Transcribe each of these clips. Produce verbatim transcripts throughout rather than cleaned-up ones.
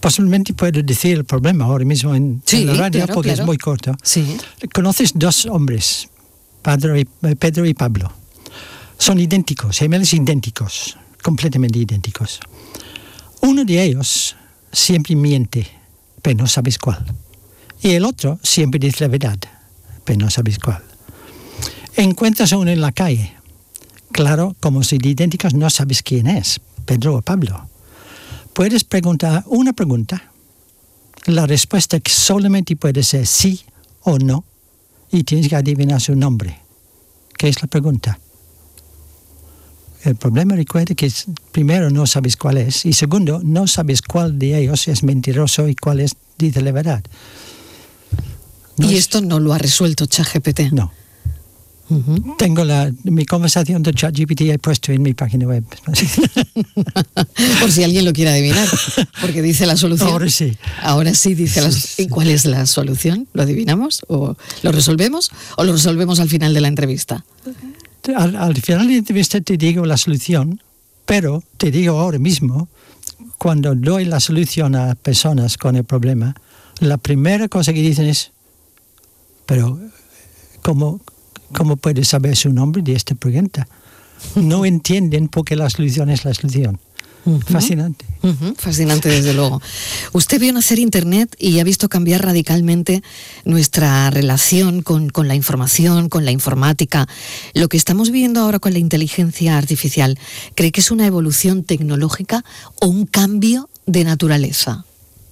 Posiblemente puedo decir el problema ahora mismo en, sí, en la radio, claro, porque claro. es muy corto. Sí. Conoces dos hombres, Pedro y, Pedro y Pablo. Son idénticos, gemelos idénticos, completamente idénticos. Uno de ellos siempre miente, pero no sabes cuál. Y el otro siempre dice la verdad, pero no sabes cuál. Encuentras a uno en la calle. Claro, como son idénticos, no sabes quién es, Pedro o Pablo. Puedes preguntar una pregunta. La respuesta solamente puede ser sí o no. Y tienes que adivinar su nombre. ¿Qué es la pregunta? El problema, recuerda, que es, primero no sabes cuál es. Y segundo, no sabes cuál de ellos es mentiroso y cuál es, dice la verdad. No y es, esto no lo ha resuelto ChatGPT. No. Uh-huh. Tengo la, mi conversación de ChatGPT he puesto en mi página web. Por si alguien lo quiere adivinar, porque dice la solución. Ahora sí. Ahora sí dice la solución. ¿Y cuál es la solución? ¿Lo adivinamos? ¿O lo resolvemos? ¿O lo resolvemos al final de la entrevista? Al, al final de la entrevista te digo la solución, pero te digo ahora mismo, cuando doy la solución a personas con el problema, la primera cosa que dicen es, pero ¿cómo... ¿Cómo puede saber su nombre de esta pregunta? No entienden por qué la solución es la solución. Uh-huh. Fascinante. Uh-huh. Fascinante, desde luego. Usted vio nacer Internet y ha visto cambiar radicalmente nuestra relación con, con la información, con la informática. Lo que estamos viviendo ahora con la inteligencia artificial, ¿cree que es una evolución tecnológica o un cambio de naturaleza?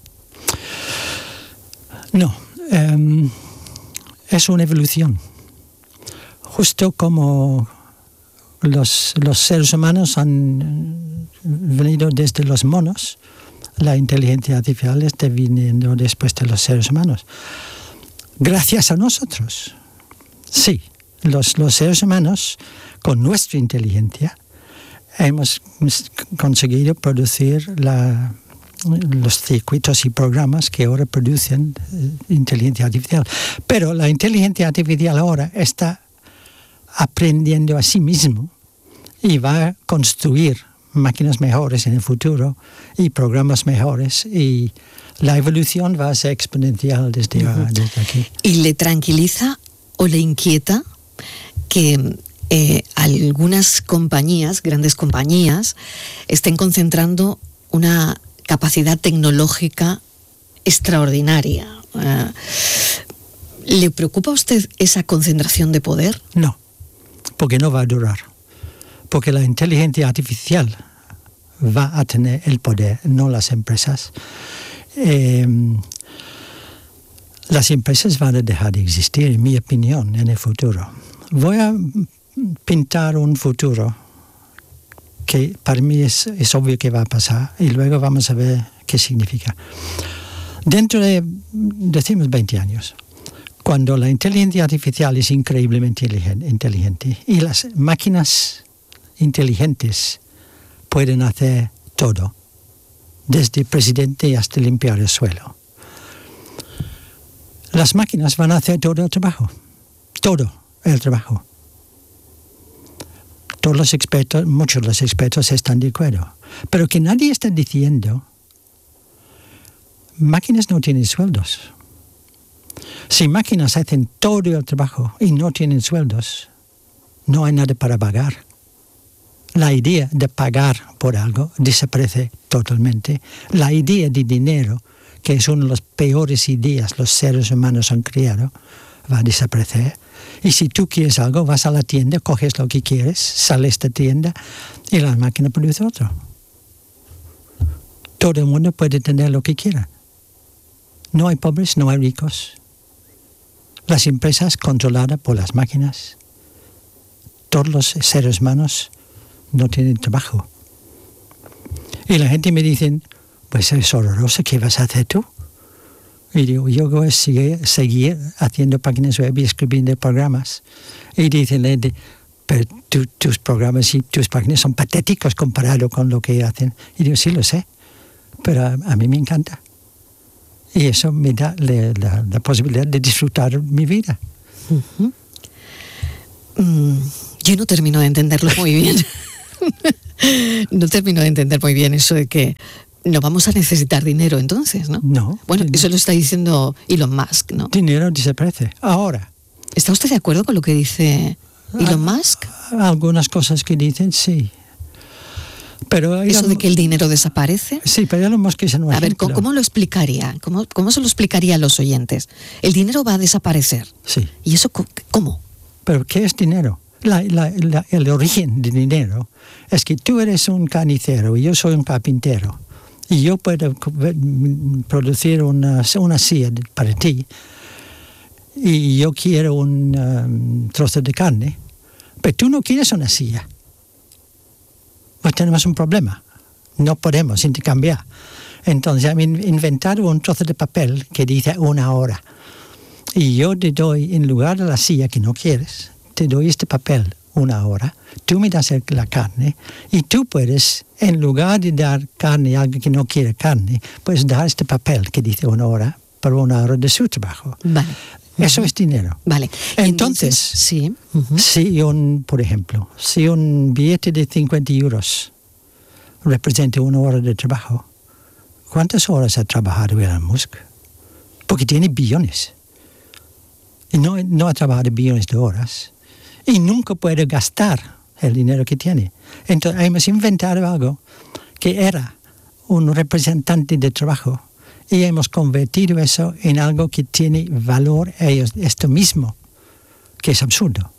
No, um, es una evolución. Justo como los, los seres humanos han venido desde los monos, la inteligencia artificial está viniendo después de los seres humanos. Gracias a nosotros. Sí, los, los seres humanos, con nuestra inteligencia, hemos conseguido producir la, los circuitos y programas que ahora producen inteligencia artificial. Pero la inteligencia artificial ahora está aprendiendo a sí mismo y va a construir máquinas mejores en el futuro y programas mejores, y la evolución va a ser exponencial desde, uh-huh. desde aquí. ¿Y le tranquiliza o le inquieta que eh, algunas compañías, grandes compañías, estén concentrando una capacidad tecnológica extraordinaria? Uh, ¿Le preocupa a usted esa concentración de poder? No. Porque no va a durar. Porque la inteligencia artificial va a tener el poder, no las empresas. Eh, las empresas van a dejar de existir, en mi opinión, en el futuro. Voy a pintar un futuro que para mí es, es obvio que va a pasar, y luego vamos a ver qué significa. Dentro de, decimos, veinte años, cuando la inteligencia artificial es increíblemente inteligente y las máquinas inteligentes pueden hacer todo, desde el presidente hasta limpiar el suelo. Las máquinas van a hacer todo el trabajo, todo el trabajo. Todos los expertos, muchos de los expertos están de acuerdo, pero que nadie está diciendo, máquinas no tienen sueldos. Si máquinas hacen todo el trabajo y no tienen sueldos, no hay nada para pagar. La idea de pagar por algo desaparece totalmente. La idea de dinero, que es una de las peores ideas los seres humanos han creado, va a desaparecer. Y si tú quieres algo, vas a la tienda, coges lo que quieres, sales de esta tienda y la máquina produce otro. Todo el mundo puede tener lo que quiera. No hay pobres, no hay ricos. Las empresas controladas por las máquinas. Todos los seres humanos no tienen trabajo. Y la gente me dice, pues es horroroso, ¿qué vas a hacer tú? Y digo, yo voy a seguir, seguir haciendo páginas web y escribiendo programas. Y dicen, pero tu, tus programas y tus páginas son patéticos comparado con lo que hacen. Y digo, sí lo sé, pero a, a mí me encanta. Y eso me da la, la, la posibilidad de disfrutar mi vida. Uh-huh. Mm, yo no termino de entenderlo muy bien. No termino de entender muy bien eso de que no vamos a necesitar dinero entonces, ¿no? No. Bueno, din- eso lo está diciendo Elon Musk, ¿no? Dinero desaparece. Ahora, ¿Está usted de acuerdo con lo que dice Elon Musk? algunas cosas que dicen, sí. Pero Eso Elon- de que el dinero desaparece. Sí, pero Elon Musk es un A ver, ejemplo. ¿cómo, cómo lo explicaría? ¿Cómo, ¿Cómo se lo explicaría a los oyentes? El dinero va a desaparecer. Sí, ¿Y eso co- cómo? pero ¿qué es dinero? La- la- la- el origen del dinero es que tú eres un carnicero y yo soy un carpintero. Y yo puedo co- mm, producir una, una silla de- para ti. Y yo quiero un um, trozo de carne. Pero tú no quieres una silla. Pues tenemos un problema. No podemos intercambiar. Entonces han in- inventado un trozo de papel que dice una hora. Y yo te doy, en lugar de la silla que no quieres, te doy este papel una hora. Tú me das el- la carne y tú puedes, en lugar de dar carne a alguien que no quiere carne, puedes dar este papel que dice una hora por una hora de su trabajo. Vale. Eso Ujú. es dinero. Vale. Y Entonces, sí. Ujú. Si un, por ejemplo, si un billete de cincuenta euros representa una hora de trabajo, ¿cuántas horas ha trabajado Elon Musk? Porque tiene billones. Y no, no ha trabajado billones de horas. Y nunca puede gastar el dinero que tiene. Entonces hemos inventado algo que era un representante de trabajo y hemos convertido eso en algo que tiene valor a ellos, esto mismo, que es absurdo.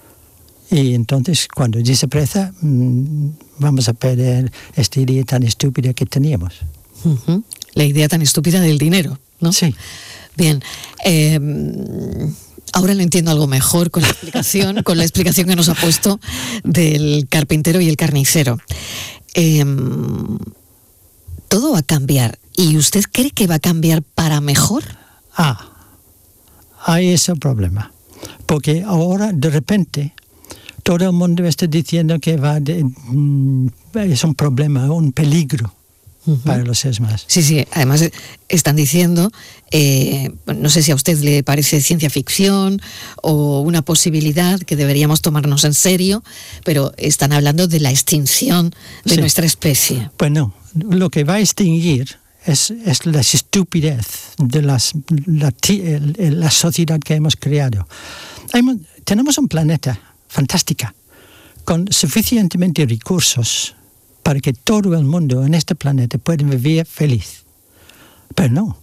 Y entonces, cuando desaparece, mmm, vamos a perder esta idea tan estúpida que teníamos. Ujú. La idea tan estúpida del dinero, ¿no? Sí. Bien. eh, ahora lo entiendo algo mejor con la explicación, con la explicación que nos ha puesto del carpintero y el carnicero. Eh, todo va a cambiar. ¿Y usted cree que va a cambiar para mejor? Ah, hay ese problema. Porque ahora, de repente, todo el mundo está diciendo que va de, mm, es un problema, un peligro Ujú. para los seres humanos. Sí, sí, además eh, están diciendo, eh, no sé si a usted le parece ciencia ficción o una posibilidad que deberíamos tomarnos en serio, pero están hablando de la extinción de Sí. nuestra especie. Pues no, lo que va a extinguir es, es la estupidez de las, la, ti- el- el- la sociedad que hemos creado. Hemos- tenemos un planeta fantástico, con suficientemente recursos para que todo el mundo en este planeta pueda vivir feliz. Pero no.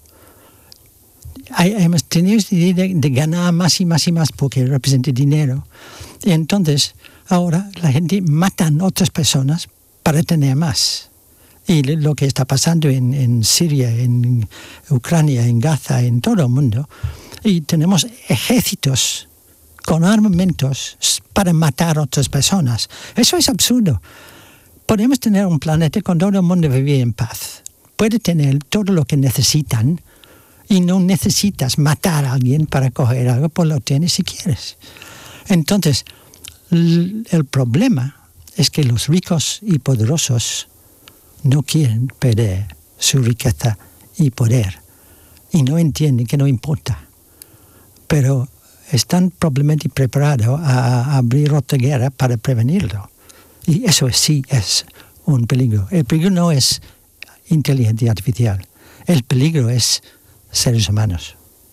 Hay- hemos tenido esta idea de, de ganar más y más y más porque representa dinero. Y entonces, ahora la gente mata a otras personas para tener más. Y le- lo que está pasando en, en Siria, en Ucrania, en Gaza, en todo el mundo. Y tenemos ejércitos con armamentos para matar a otras personas. Eso es absurdo. Podemos tener un planeta con todo el mundo vivir en paz. Puede tener todo lo que necesitan y no necesitas matar a alguien para coger algo, pues lo tienes si quieres. Entonces, l- el problema es que los ricos y poderosos no quieren perder su riqueza y poder y no entienden que no importa. Pero están probablemente preparados a, a abrir otra guerra para prevenirlo. Y eso es- sí es un peligro. El peligro no es inteligencia artificial. El peligro es seres humanos.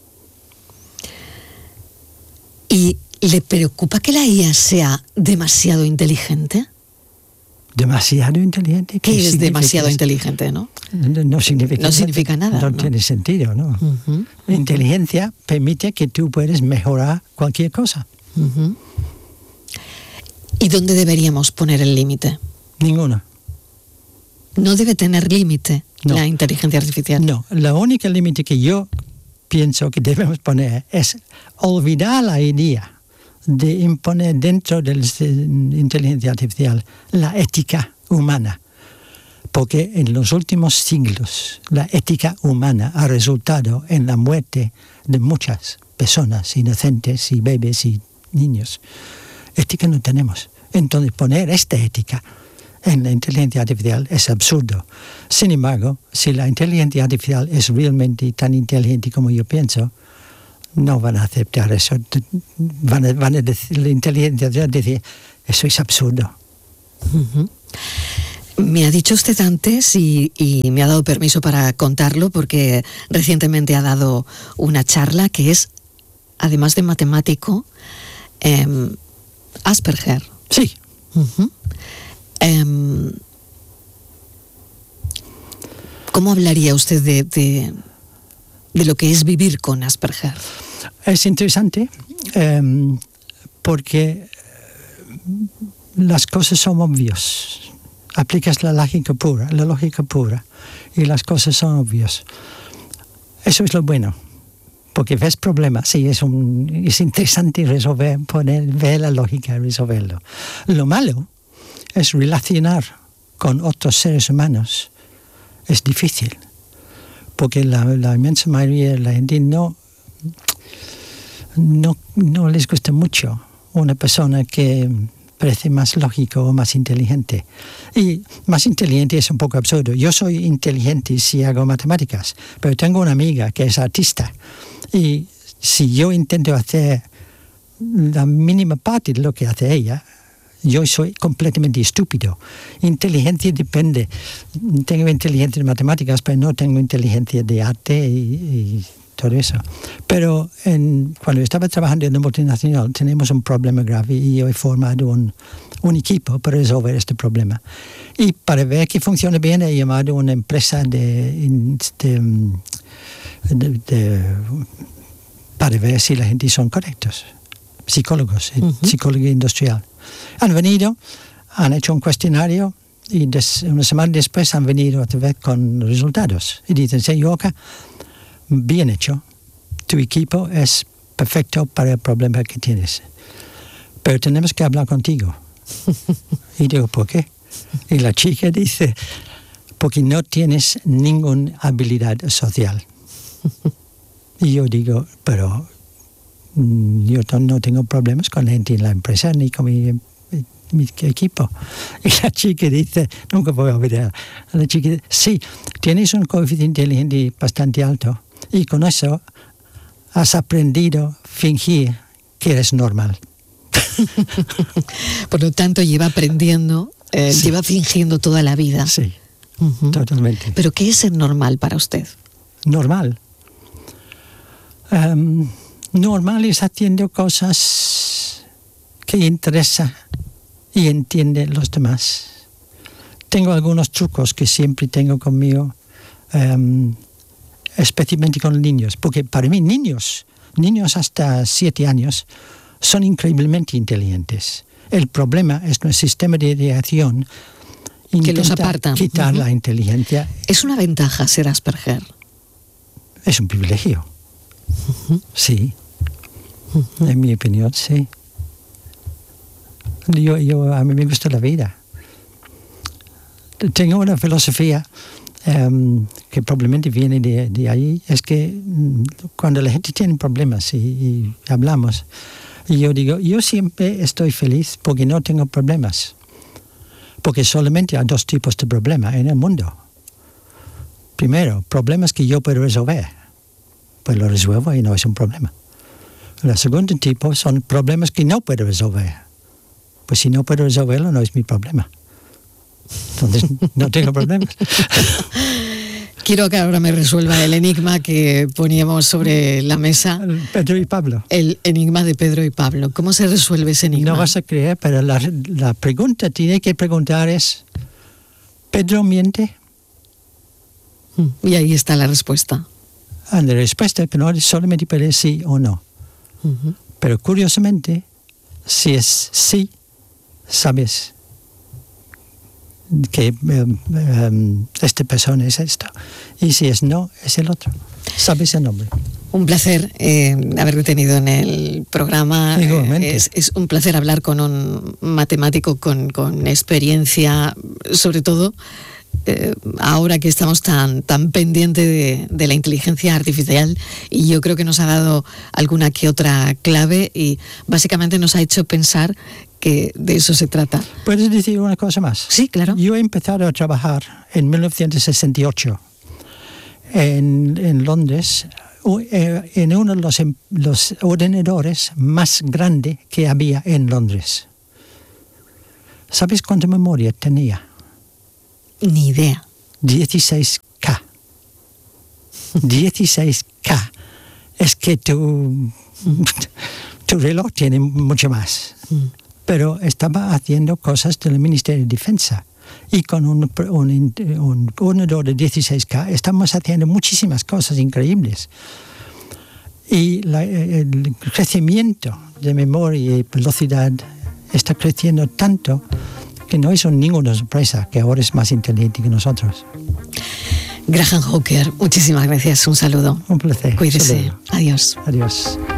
¿Y le preocupa que la I A sea demasiado inteligente? Demasiado inteligente. ¿Qué es significa demasiado eso? inteligente, no? No, no significa, No significa nada, No, ¿no? tiene sentido, ¿no? Ujú, La inteligencia permite que tú puedes mejorar cualquier cosa. ujú. ¿Y dónde deberíamos poner el límite? Ninguna. No debe tener límite No. la inteligencia artificial. No, la única límite que yo pienso que debemos poner es olvidar la idea de imponer dentro de la inteligencia artificial la ética humana. Porque en los últimos siglos la ética humana ha resultado en la muerte de muchas personas inocentes y bebés y niños. Ética no tenemos. Entonces poner esta ética en la inteligencia artificial es absurdo. Sin embargo, si la inteligencia artificial es realmente tan inteligente como yo pienso, no van a aceptar eso. Van a, van a decir, la inteligencia artificial dice, eso es absurdo. Ujú. Me ha dicho usted antes, y, y me ha dado permiso para contarlo, porque recientemente ha dado una charla que es, además de matemático, eh, Asperger. Sí. Uh-huh. Eh, ¿Cómo hablaría usted de, de, de lo que es vivir con Asperger? Es interesante um, porque las cosas son obvias. Aplicas la lógica pura, la lógica pura, y las cosas son obvias. Eso es lo bueno, porque ves problemas, sí, es, un, es interesante resolver, poner, ver la lógica y resolverlo. Lo malo es relacionar con otros seres humanos. Es difícil, porque la, la inmensa mayoría de la gente no, no, no les gusta mucho una persona que parece más lógico o más inteligente. Y más inteligente es un poco absurdo. Yo soy inteligente si hago matemáticas, pero tengo una amiga que es artista. Y si yo intento hacer la mínima parte de lo que hace ella, yo soy completamente estúpido. Inteligencia depende. Tengo inteligencia de matemáticas, pero no tengo inteligencia de arte y, y todo eso. Pero en, cuando estaba trabajando en la multinacional tenemos un problema grave y yo he formado un, un equipo para resolver este problema. Y para ver que funciona bien he llamado a una empresa de, de, de, de, para ver si la gente son correctos. Psicólogos, uh-huh. Psicología industrial. Han venido, han hecho un cuestionario y des, una semana después han venido otra vez con resultados. Y dicen, señor Oca, bien hecho, tu equipo es perfecto para el problema que tienes, pero tenemos que hablar contigo. Y digo, ¿por qué? Y la chica dice, porque no tienes ninguna habilidad social. Y yo digo, pero yo no tengo problemas con la gente en la empresa ni con mi, mi equipo. Y la chica dice, nunca voy a olvidar, la chica dice, sí, tienes un coeficiente inteligente bastante alto, y con eso has aprendido a fingir que eres normal. Por lo tanto, lleva aprendiendo, eh, sí. lleva fingiendo toda la vida. Sí, uh-huh. Totalmente. ¿Pero qué es ser normal para usted? Normal. Um, normal es haciendo cosas que interesan y entienden los demás. Tengo algunos trucos que siempre tengo conmigo. Um, especialmente con niños, porque para mí niños, niños hasta siete años, son increíblemente inteligentes. El problema es nuestro sistema de reacción que los aparta. Quitar uh-huh. la inteligencia. ¿Es una ventaja ser Asperger? Es un privilegio. Uh-huh. Sí. Uh-huh. En mi opinión, sí. Yo, yo, a mí me gusta la vida. Tengo una filosofía Um, que probablemente viene de, de ahí, es que um, cuando la gente tiene problemas y, y hablamos, y yo digo, yo siempre estoy feliz porque no tengo problemas, porque solamente hay dos tipos de problemas en el mundo. Primero, problemas que yo puedo resolver, pues lo resuelvo y no es un problema. El segundo tipo son problemas que no puedo resolver, pues si no puedo resolverlo no es mi problema. Entonces no tengo problemas. Quiero que ahora me resuelva el enigma que poníamos sobre la mesa. Pedro y Pablo. El enigma de Pedro y Pablo. ¿Cómo se resuelve ese enigma? No vas a creer, pero la, la pregunta tiene que preguntar es, ¿Pedro miente? Y ahí está la respuesta. Ah, la respuesta que no es solamente para sí o no. Uh-huh. Pero curiosamente, si es sí, sabes que um, um, esta persona es esto, y si es no, es el otro. Sabes el nombre. Un placer eh, haberme tenido en el programa. Igualmente. Es, es un placer hablar con un matemático con, con experiencia, sobre todo eh, ahora que estamos tan, tan pendientes de, de la inteligencia artificial, y yo creo que nos ha dado alguna que otra clave y básicamente nos ha hecho pensar que de eso se trata. ¿Puedes decir una cosa más? Sí, claro. Yo he empezado a trabajar en mil novecientos sesenta y ocho en, en Londres, en uno de los, los ordenadores más grandes que había en Londres. ¿Sabes cuánta memoria tenía? Ni idea. dieciséis K. dieciséis K. Es que tu, tu reloj tiene mucho más. Mm. Pero estaba haciendo cosas del Ministerio de Defensa. Y con un, un, un ordenador de dieciséis K estamos haciendo muchísimas cosas increíbles. Y la, el crecimiento de memoria y velocidad está creciendo tanto que no es ninguna sorpresa que ahora es más inteligente que nosotros. Graham Hawker, muchísimas gracias. Un saludo. Un placer. Cuídese. Adiós. Adiós.